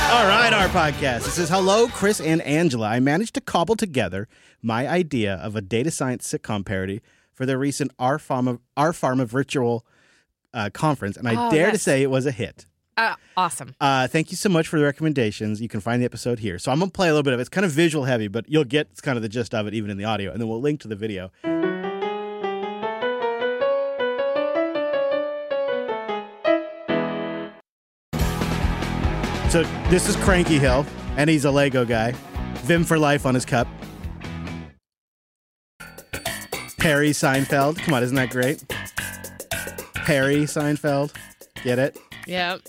All right, our podcast. This is Hello, Chris and Angela. I managed to cobble together my idea of a data science sitcom parody for the recent Our Pharma virtual conference, and I dare to say it was a hit. Awesome. Thank you so much for the recommendations. You can find the episode here. So I'm going to play a little bit of it. It's kind of visual heavy, but you'll get kind of the gist of it even in the audio, and then we'll link to the video. So this is Cranky Hill, and he's a Lego guy. Vim for life on his cup. Perry Seinfeld. Come on, isn't that great? Perry Seinfeld. Get it? Yep.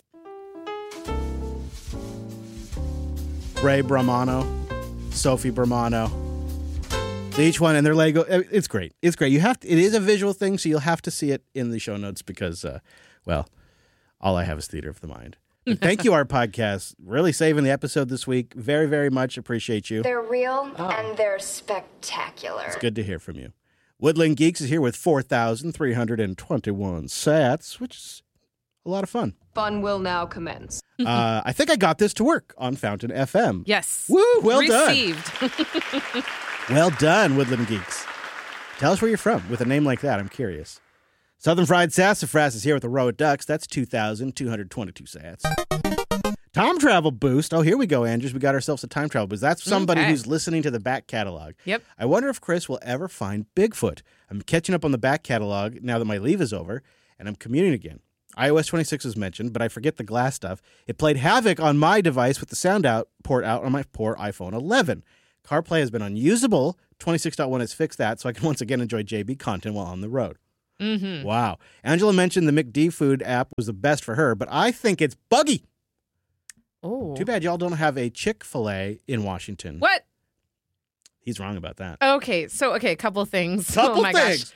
Ray Bramano. Sophie Bramano. So each one, and they're Lego. It's great. It's great. You have to, it is a visual thing, so you'll have to see it in the show notes because, well, all I have is theater of the mind. Thank you, our podcast. Really saving the episode this week. Very, very much appreciate you. They're real and they're spectacular. It's good to hear from you. Woodland Geeks is here with 4,321 sats, which is a lot of fun. Fun will now commence. I think I got this to work on Fountain FM. Yes. Woo, well Received. done. Well done, Woodland Geeks. Tell us where you're from with a name like that. I'm curious. Southern Fried Sassafras is here with the Roa Ducks. That's 2,222 sats. Time travel boost. Oh, here we go, Andrews. We got ourselves a time travel boost. That's somebody who's listening to the back catalog. Yep. I wonder if Chris will ever find Bigfoot. I'm catching up on the back catalog now that my leave is over, and I'm commuting again. iOS 26 was mentioned, but I forget the glass stuff. It played havoc on my device with the sound port out on my poor iPhone 11. CarPlay has been unusable. 26.1 has fixed that, so I can once again enjoy JB content while on the road. Mm-hmm. Wow. Angela mentioned the McD food app was the best for her, but I think it's buggy. Oh. Too bad y'all don't have a Chick-fil-A in Washington. What? He's wrong about that. Okay, a couple things. Couple Gosh.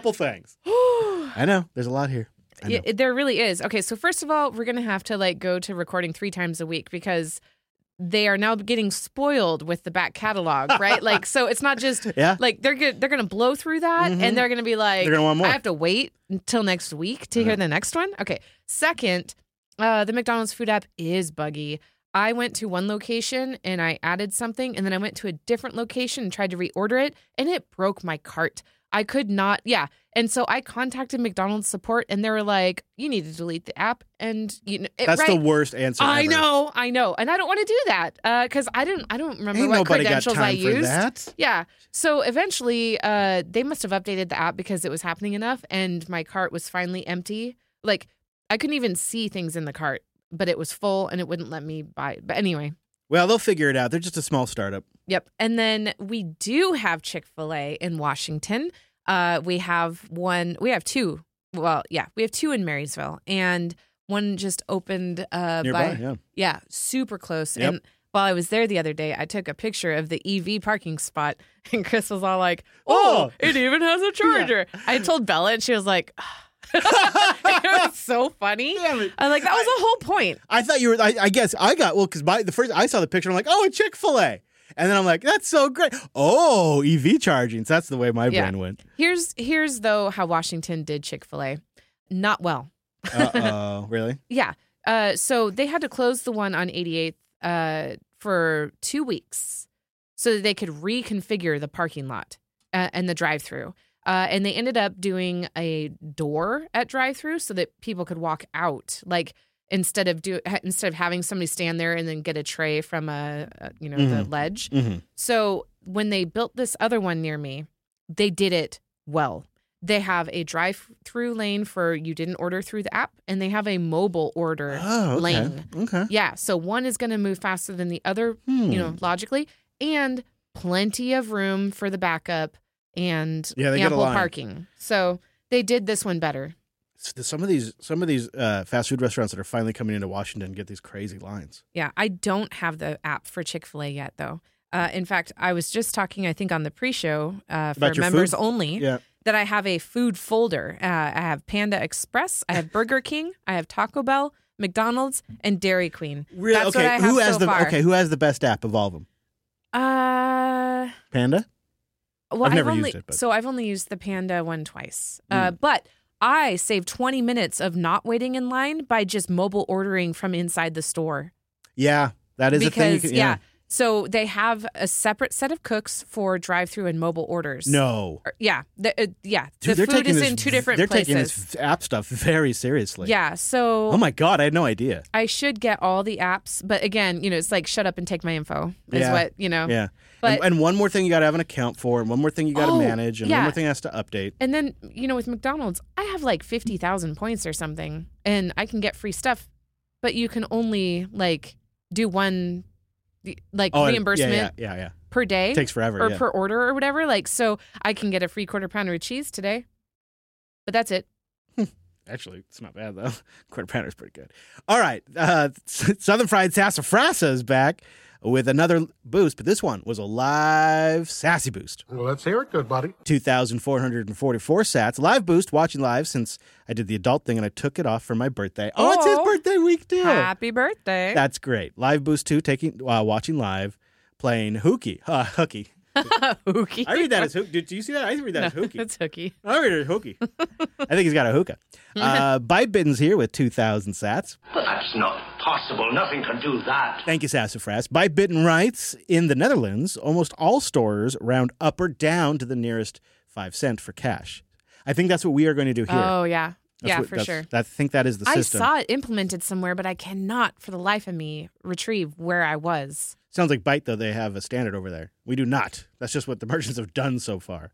I know. There's a lot here. Yeah, there really is. Okay, so first of all, we're going to have to go to recording 3 times a week because they are now getting spoiled with the back catalog, right? So it's not just they're going to blow through that and they're going to be like, they're going to want more. I have to wait until next week to hear the next one. Okay. Second, the McDonald's food app is buggy. I went to one location and I added something, and then I went to a different location and tried to reorder it, and it broke my cart. I could not, And so I contacted McDonald's support, and they were like, you need to delete the app. And that's the worst answer I ever. know. And I don't want to do that because I don't remember Ain't what nobody credentials got time I used. For that. Yeah. So eventually they must have updated the app because it was happening enough, and my cart was finally empty. I couldn't even see things in the cart, but it was full, and it wouldn't let me buy it. But anyway. Well, they'll figure it out. They're just a small startup. Yep. And then we do have Chick-fil-A in Washington. We have two. Well, yeah, we have 2 in Marysville, and one just opened nearby. Super close. Yep. And while I was there the other day, I took a picture of the EV parking spot, and Chris was all like, "Oh, it even has a charger." Yeah. I told Bella, and she was like, it was so funny. I'm like, that was the whole point. I thought you were. I guess I got because the first I saw the picture, I'm like, oh, a Chick-fil-A. And then I'm like, that's so great. Oh, EV charging. So that's the way my brain went. Here's though how Washington did Chick-fil-A. Not well. Uh-oh. Really? Yeah. So they had to close the one on 88th for 2 weeks so that they could reconfigure the parking lot and the drive-through. And they ended up doing a door at drive-through so that people could walk out. Instead of having somebody stand there and then get a tray from the ledge. Mm-hmm. So when they built this other one near me, they did it well. They have a drive-through lane for you didn't order through the app, and they have a mobile order lane. Okay. Yeah, so one is going to move faster than the other, logically, and plenty of room for the backup and ample parking. So they did this one better. Some of these fast food restaurants that are finally coming into Washington get these crazy lines. Yeah, I don't have the app for Chick-fil-A yet, though. In fact, I was just talking, I think, on the pre-show for members only, that I have a food folder. I have Panda Express, I have Burger King, I have Taco Bell, McDonald's, and Dairy Queen. Really? That's what I have so far. Okay, who has the best app of all of them? Panda? Well, I've never used it. But. So I've only used the Panda one twice. But I saved 20 minutes of not waiting in line by just mobile ordering from inside the store. Yeah. That is a thing. You Because, can, yeah. So they have a separate set of cooks for drive-through and mobile orders. No. Yeah. Dude, The they're food taking is this, in two different they're places. taking this app stuff very seriously. Yeah. So Oh my God, I had no idea. I should get all the apps. But again, it's like shut up and take my info is Yeah. what, Yeah. But, and one more thing you got to have an account for, and one more thing you got to Oh, manage, and yeah. one more thing has to update. and then, with McDonald's, I have like 50,000 points or something, and I can get free stuff. But you can only do one reimbursement Yeah. per day. Takes forever. or yeah. per order or whatever. So I can get a free quarter pounder of cheese today. But that's it. Actually, it's not bad, though. Quarter pounder is pretty good. All right. Southern Fried Sassafrasa is back with another boost, but this one was a live sassy boost. Well, let's hear it, good buddy. 2,444 sats. Live boost, watching live since I did the adult thing and I took it off for my birthday. Oh, it's his Oh. birthday week, too. Happy birthday. That's great. Live boost 2, watching live, playing hooky. Hooky. Hooky. I read that as hooky. Did you see that? I read that as hooky. It's hooky. I read it as hooky. I think he's got a hookah. Bite Bitten's here with 2,000 sats. But that's not possible. Nothing can do that. Thank you, Sassafras. Bite Bitten writes, in the Netherlands, almost all stores round up or down to the nearest 5 cent for cash. I think that's what we are going to do here. Oh, yeah. For That's- sure. I think that is the I system. saw it implemented somewhere, but I cannot for the life of me retrieve where I was. Sounds like Bite, though, they have a standard over there. We do not. That's just what the merchants have done so far.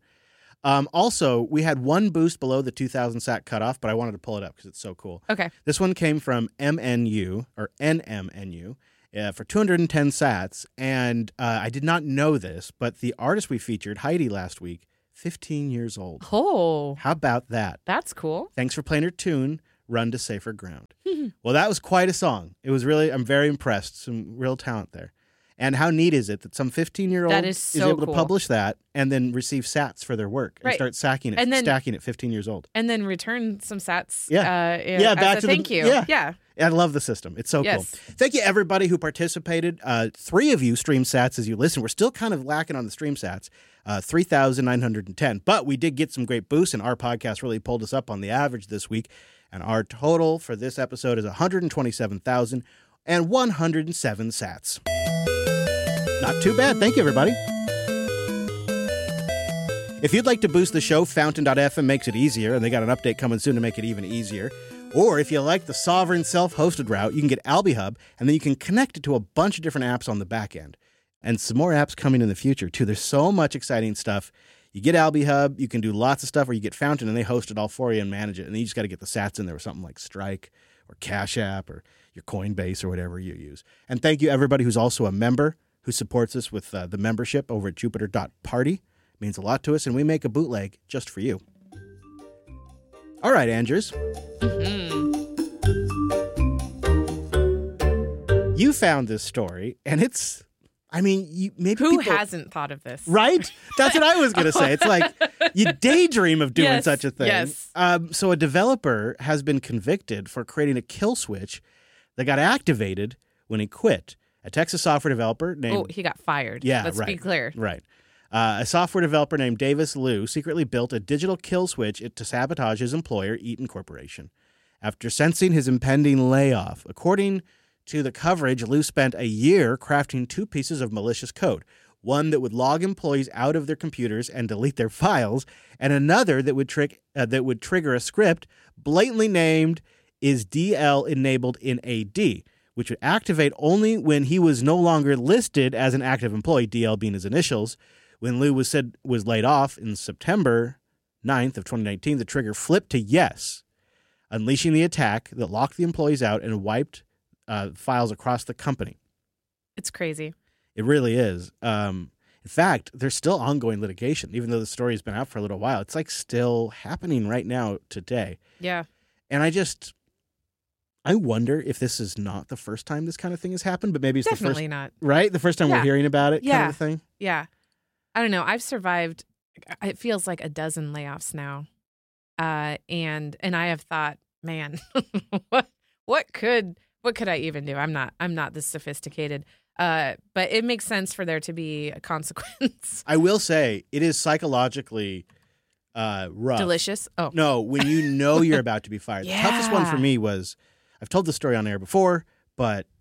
Also, we had one boost below the 2,000 sat cutoff, but I wanted to pull it up because it's so cool. Okay. This one came from MNU, or NMNU, for 210 sats. And I did not know this, but the artist we featured, Heidi, last week, 15 years old. Oh, How about that? that's cool. Thanks for playing her tune, Run to Safer Ground. Well, that was quite a song. It was really, I'm very impressed. Some real talent there. And how neat is it that some 15-year-old That is so able cool. to publish that and then receive sats for their work and Right. start stacking it, And then- stacking at 15 years old. And then return some sats. Yeah. Back as to a thank you. Yeah. I love the system. It's so Yes. cool. Thank you, everybody who participated. 3 of you stream sats as you listen. We're still kind of lacking on the stream sats, 3,910. But we did get some great boosts, and our podcast really pulled us up on the average this week. And our total for this episode is 127,107 sats. Not too bad. Thank you, everybody. If you'd like to boost the show, Fountain.fm makes it easier, and they got an update coming soon to make it even easier. Or if you like the sovereign self-hosted route, you can get AlbiHub, and then you can connect it to a bunch of different apps on the back end. And some more apps coming in the future, too. There's so much exciting stuff. You get AlbiHub, you can do lots of stuff, or you get Fountain, and they host it all for you and manage it. And then you just got to get the sats in there with something like Strike or Cash App or your Coinbase or whatever you use. And thank you, everybody who's also a member who supports us with the membership over at Jupiter.party. It means a lot to us, and we make a bootleg just for you. All right, Andrews. You found this story, and it's, maybe Who people, hasn't thought of this? right? That's what I was going to say. It's like you daydream of doing Yes, such a thing. yes. So a developer has been convicted for creating a kill switch that got activated when he quit. A Texas software developer named... Oh, he got fired. Yeah, Let's right. be clear. Right. A software developer named Davis Liu secretly built a digital kill switch to sabotage his employer, Eaton Corporation. After sensing his impending layoff, according to the coverage, Liu spent a year crafting 2 pieces of malicious code. One that would log employees out of their computers and delete their files, and another that would trigger a script blatantly named "Is DL enabled in AD," which would activate only when he was no longer listed as an active employee, DL being his initials. When Liu was laid off in September 9th of 2019, the trigger flipped to yes, unleashing the attack that locked the employees out and wiped files across the company. It's crazy. It really is. In fact, there's still ongoing litigation, even though the story has been out for a little while. It's like still happening right now today. Yeah. And I wonder if this is not the first time this kind of thing has happened, but maybe it's Definitely the first, not. right? The first time we're Yeah. hearing about it, kind Yeah. of a thing. Yeah. I don't know. I've survived, it feels like a dozen layoffs now. And I have thought, man, what could I even do? I'm not this sophisticated. But it makes sense for there to be a consequence. I will say it is psychologically rough. Delicious. Oh, No, when you know you're about to be fired. The toughest one for Yeah. me was, I've told this story on air before, but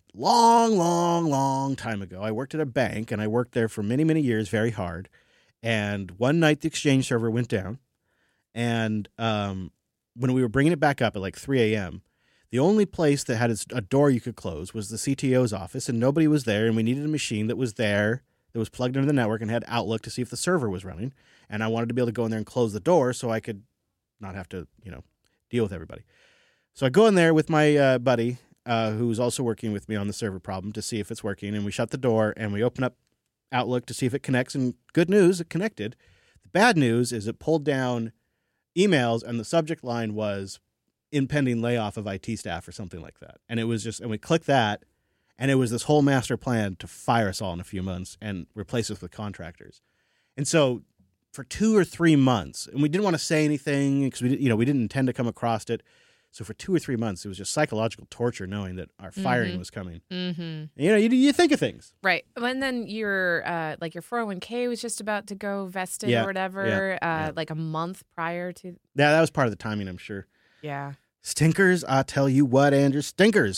long time ago, I worked at a bank, and I worked there for many, many years, very hard. And one night, the Exchange server went down, and when we were bringing it back up at like 3 a.m., the only place that had a door you could close was the CTO's office, and nobody was there, and we needed a machine that was there, that was plugged into the network and had Outlook to see if the server was running. And I wanted to be able to go in there and close the door so I could not have to, deal with everybody. So I go in there with my buddy, who's also working with me on the server problem, to see if it's working. And we shut the door and we open up Outlook to see if it connects. And good news, it connected. The bad news is it pulled down emails, and the subject line was impending layoff of IT staff or something like that. And it was just, and we clicked that, and it was this whole master plan to fire us all in a few months and replace us with contractors. And so for 2 or 3 months, and we didn't want to say anything because we didn't intend to come across it. So for 2 or 3 months, it was just psychological torture knowing that our firing was coming. Mm-hmm. And, you think of things. Right. And then your 401k was just about to go vested or whatever, like a month prior to. Yeah, that was part of the timing, I'm sure. Yeah. Stinkers, I tell you what, Andrew, stinkers.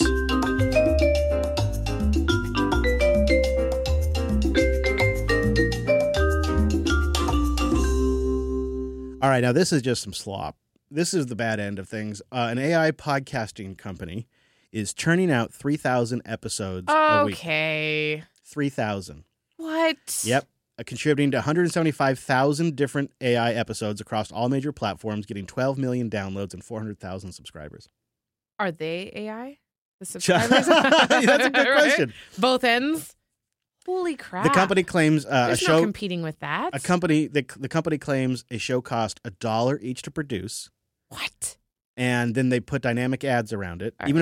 All right, now this is just some slop. This is the bad end of things. An AI podcasting company is churning out 3,000 episodes a week. Okay. 3,000. What? Yep. Contributing to 175,000 different AI episodes across all major platforms, getting 12 million downloads and 400,000 subscribers. Are they AI? The subscribers? That's a good question. Both ends? Holy crap. The company claims There's a show. no competing with that. The company claims a show cost $1 each to produce. What? And then they put dynamic ads around it. All Even